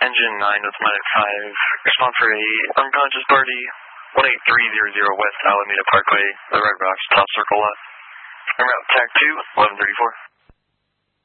Engine 9 with minute 5. Respond for a unconscious party. 18300 West Alameda Parkway, the Red Rocks, top circle left. En route, TAC 2, 1134.